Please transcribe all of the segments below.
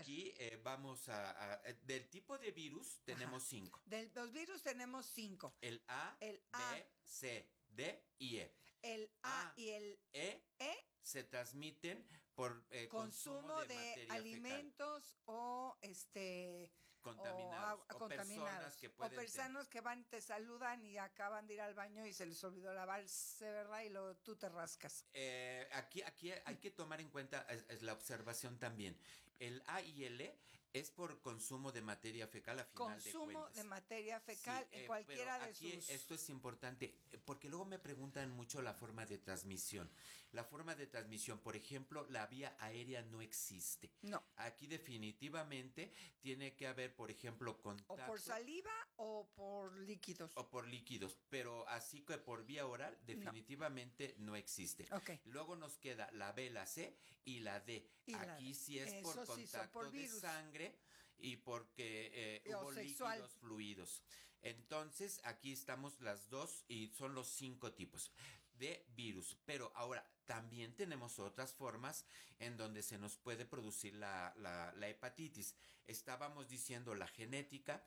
aquí vamos del tipo de virus tenemos 5. De los virus tenemos 5. El A, El B, A. C, D y E. El A y el E E se transmiten por consumo de materia alimentos o contaminados, o personas que pueden o personas que van, te saludan y acaban de ir al baño y se les olvidó lavarse, ¿verdad? Y luego tú te rascas. Aquí hay que tomar en cuenta es la observación también. El A y el E es por consumo de materia fecal a final de cuentas. Consumo de materia fecal Sí, en cualquiera pero de aquí sus... esto es importante porque luego me preguntan mucho la forma de transmisión. La forma de transmisión, por ejemplo, la vía aérea no existe. No. Aquí definitivamente tiene que haber, por ejemplo, contacto. O por saliva o por líquidos. O por líquidos, pero así que por vía oral definitivamente no existe. Ok. Luego nos queda la B, la C y la D. Y aquí sí es por eso sí son contacto por de virus. Sangre y porque O hubo sexual. líquidos fluidos. Entonces aquí estamos las dos y son los 5 tipos de virus. Pero ahora también tenemos otras formas en donde se nos puede producir la hepatitis. Estábamos diciendo la genética.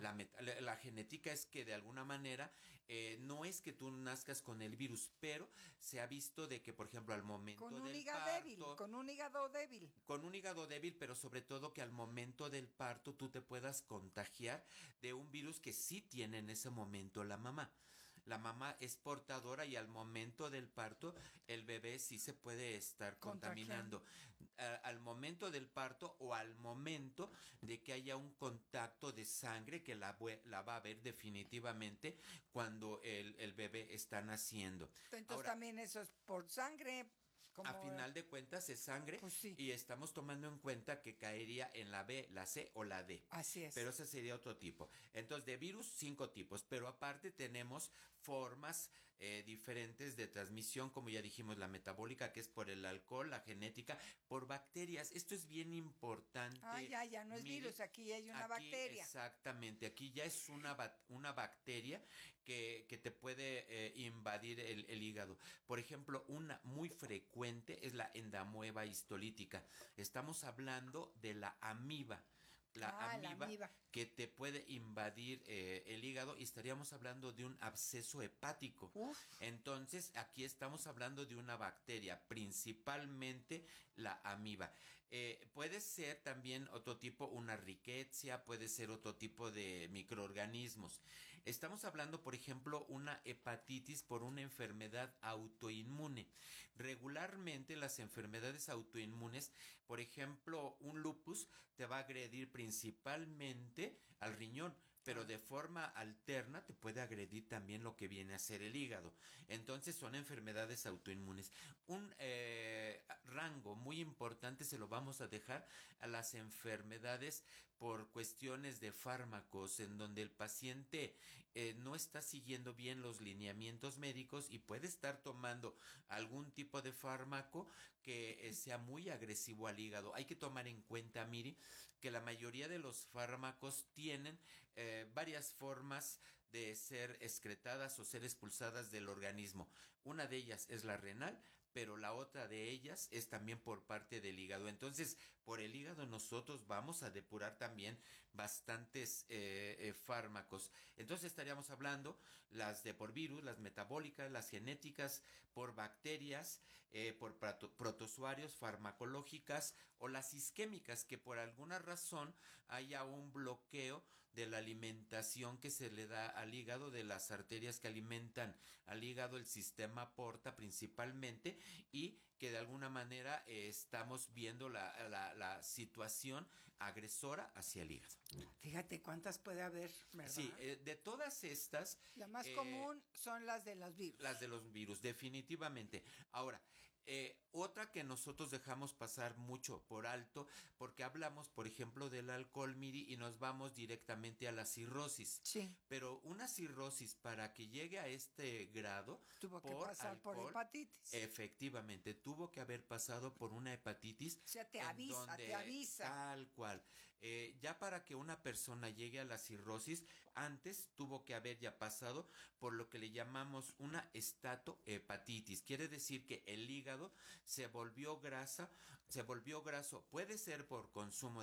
La genética es que de alguna manera no es que tú nazcas con el virus, pero se ha visto de que, por ejemplo, al momento Con un del hígado parto, débil, con un hígado débil. con un hígado débil, pero sobre todo que al momento del parto tú te puedas contagiar de un virus que sí tiene en ese momento la mamá. La mamá es portadora y al momento del parto el bebé sí se puede estar contaminando. Al momento del parto o al momento de que haya un contacto de sangre que la va a ver definitivamente cuando el bebé está naciendo. Entonces Ahora, también eso es por sangre. a final de cuentas es sangre, pues sí. Y estamos tomando en cuenta que caería en la B, la C o la D. Así es. Pero ese sería otro tipo. Entonces, de virus, 5 tipos, pero aparte tenemos formas diferentes de transmisión, como ya dijimos, la metabólica, que es por el alcohol, la genética, por bacterias. Esto es bien importante. Ya no es virus, aquí hay una bacteria. Exactamente, aquí ya es una bacteria que te puede invadir el hígado. Por ejemplo, una muy frecuente es la endamueba histolítica. Estamos hablando de la amiba. La amiba que te puede invadir el hígado y estaríamos hablando de un absceso hepático. Uf. Entonces, aquí estamos hablando de una bacteria, principalmente la amiba. Puede ser también otro tipo, una rickettsia, puede ser otro tipo de microorganismos. Estamos hablando, por ejemplo, una hepatitis por una enfermedad autoinmune. Regularmente las enfermedades autoinmunes, por ejemplo, un lupus te va a agredir principalmente al riñón, pero de forma alterna te puede agredir también lo que viene a ser el hígado. Entonces son enfermedades autoinmunes. Un rango muy importante se lo vamos a dejar a las enfermedades por cuestiones de fármacos, en donde el paciente no está siguiendo bien los lineamientos médicos y puede estar tomando algún tipo de fármaco que sea muy agresivo al hígado. Hay que tomar en cuenta, Miri, que la mayoría de los fármacos tienen varias formas de ser excretadas o ser expulsadas del organismo. Una de ellas es la renal, pero la otra de ellas es también por parte del hígado. Entonces, por el hígado nosotros vamos a depurar también bastantes fármacos. Entonces estaríamos hablando las de por virus, las metabólicas, las genéticas, por bacterias, por protozoarios, farmacológicas o las isquémicas, que por alguna razón haya un bloqueo de la alimentación que se le da al hígado, de las arterias que alimentan al hígado, el sistema porta principalmente, y que de alguna manera estamos viendo la situación agresora hacia el hígado. Fíjate cuántas puede haber, ¿verdad? Sí, de todas estas... La más común son las de los virus. Las de los virus, definitivamente. Ahora, otra que nosotros dejamos pasar mucho por alto, porque hablamos, por ejemplo, del alcohol, Miri, y nos vamos directamente a la cirrosis. Sí. Pero una cirrosis, para que llegue a este grado, tuvo que pasar por hepatitis. Efectivamente, tuvo que haber pasado por una hepatitis. O sea, te avisa. Tal cual. Ya para que una persona llegue a la cirrosis, antes tuvo que haber ya pasado por lo que le llamamos una estatohepatitis. Quiere decir que el hígado se volvió graso. Puede ser por consumo